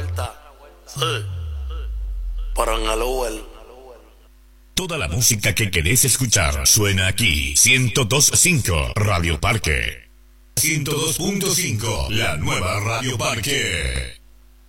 Sí. Pero en el Uber. Toda la música que querés escuchar suena aquí. 102.5 Radio Parque. 102.5 La nueva Radio Parque.